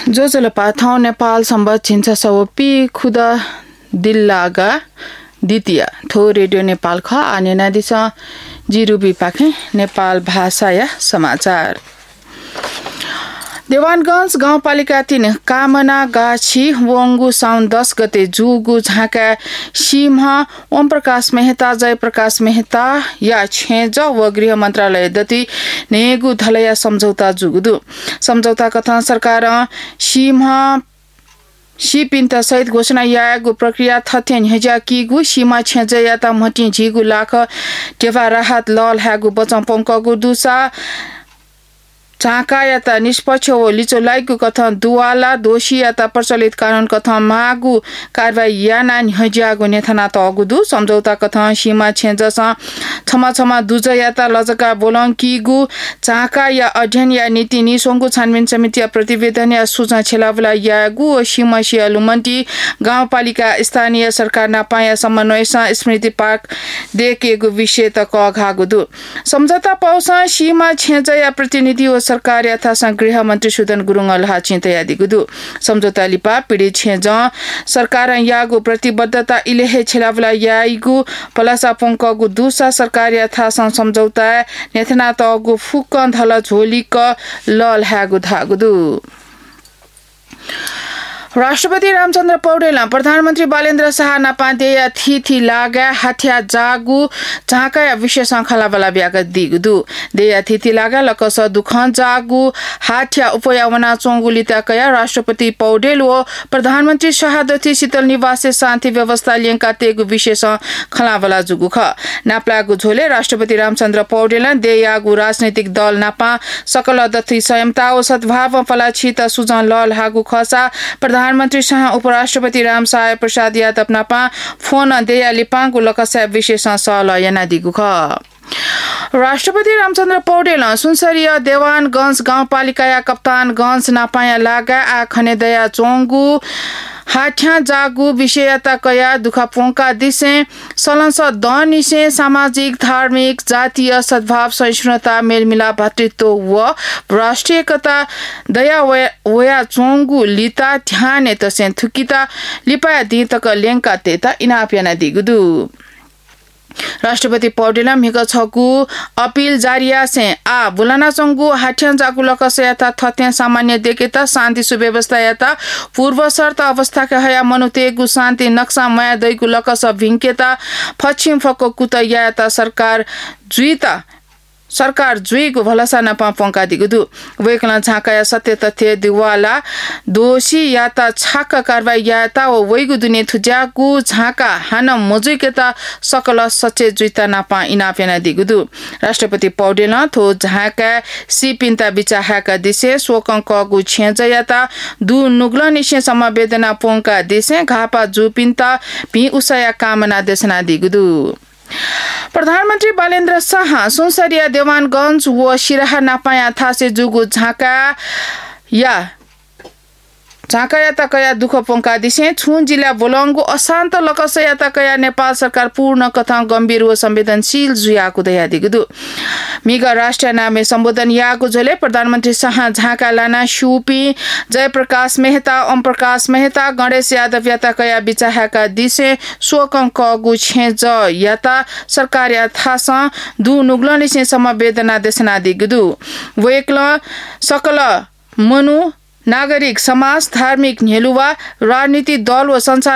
जोजलपाथौ नेपाल सम्बत छिन्छ सवपी खुद दिल्लागा द्वितीय थो रेडियो नेपाल ख आनेना दिस जिरुबी पाखे नेपाल भाषा या समाचार देवानगंज गाउँपालिका 3 कामना गाछी वंगु साउन 10 गते जुगु झाका सिंह ओम प्रकाश मेहता जय प्रकाश मेहता या छेज व गृह मन्त्रालय दति नेगु धलया सम्झौता जुगुदु सम्झौता कथन सरकार सिंह सिपिन्त सहित घोषणा यागु प्रक्रिया थथ्यन हेजा किगु सीमा छेजयाता मटी झिगु लाख टेवा राहत लल हागु बचम पंकगु दुसा चाका याता निष्पक्ष व लिचो लाइगु कथन दुवाला दोषी याता प्रचलित कानून कथन मागु कारवाही याना हजियागु नेथना तगुदु सम्झौता कथन सीमा छेजस छमा दुज याता लजका बोलंकीगु चाका या अध्ययन या नीति निसोंगु छानबिन समिति प्रतिवेदन या सूचना छेलावला यागु सीमा शियालुमन्टी गाउँपालिका स्थानीय सरकार नापाया समन्वय स्मृति पार्क देकेगु विषय त कघागुदु सम्झौता पौस सीमा छेज या प्रतिनिधि व सरकार यथा गृह मन्त्री सुदन गुरुङ अलहा चिन्तया दिगुदु सम्झौता लिपा पीडित छेज सरकार यागु प्रतिबद्धता इलेहे छेलावला याइगु पलासा पंकगु दुसा सरकार यथा सम्झौता नेथना तगु फुकन धल झोलिक लल हागु धागुदु राष्ट्रपति रामचन्द्र पौडेल प्रधानमन्त्री बालेन्द्र शाह नापादेय थिथि लागा हाथ्या जागु झाका विषय संखलाबला ब्याग दिगुदु देया थिथि लागा लकस दुखन जागु हाथ्या उपयावना चोंगुलिता कया राष्ट्रपति पौडेल व प्रधानमन्त्री शाह दथि शीतल निवास शान्ति व्यवस्था लिंका तेगु विषय संखलाबला जुगु ख नाप्लागु झोले राष्ट्रपति रामचन्द्र पौडेल देयागु राजनैतिक दल नापा सकल दथि संयमता व सद्भाव पलाछित सुजन लल हागु खसा प्रधानमन्त्री शाह उपराष्ट्रपति रामसाय प्रसाद यादव नापा फोन देया लिपाङको लकसा विशेष सहलयना दिगु ख राष्ट्रपति रामचन्द्र पौडेल सुनसरीय देवानगंज गाउँपालिका या कप्तानगंज नापाया लागा आखने दया चोंगु हाठ्या जागु विषयता कया दुखा पोंका दिसे सलंस दनिसे सामाजिक धार्मिक जातीय सद्भाव सहिष्णुता मेलमिलाप भातृत्व व राष्ट्रिय एकता दया वया चोंगु लिता ध्यान तसे थुकिता लिपाया दितक लेंका तेता इनाप्याना दिगुदु राष्ट्रपति पौडेल मिग छगु अपील जारिया से आ बुलाना चंगु हाठ्यान जागु लकस यता थथ्य सामान्य देकेता शान्ति सुव्यवस्था यता पूर्व शर्त अवस्था के हया मनुतेगु शान्ति नक्सा माया दैगु लकस भिंकेता पश्चिम फको कुत यता सरकार जुइगु भलसा नपा पंका दिगुदु वेकला झाकाया सत्य तथ्य दिवाला दोषी याता छाक कारवाही याता व वैगु दुने थुजागु झाका हान मजुकेता सकल सच्चे जुइता नपा इनापेना दिगुदु राष्ट्रपति पौडेल थो झाका सिपिन्ता बिचाहाका दिसे सोकंकगु छेज याता दु नुग्ल निसे समवेदना पंका दिसे घापा जुपिन्ता पि उसया कामना देशना दिगुदु प्रधानमन्त्री बालेन्द्र शाह सुनसरिया देवानगंज व सिराहा नापाया थासे जुगु झाका याता कया दुख पंका दिसे छुन जिल्ला बोलंगु अशान्त लकस याता कया नेपाल सरकार पूर्ण कथा गम्भीर व संवेदनशील जुयाको दया दिगुदु मिगा राष्ट्रिय नामे सम्बोधन याको झोले प्रधानमन्त्री शाह झाका लाना सुपी जयप्रकाश मेहता ओम प्रकाश मेहता गणेश यादव याता कया बिचाहाका दिसे सोकंकगु छेज याता सरकार याथास दु नुग्लनिसे समवेदना देशना दिगुदु वेक्ल सकल मनु नागरिक समाज धार्मिक नेलुवा राजनीति दल व संसार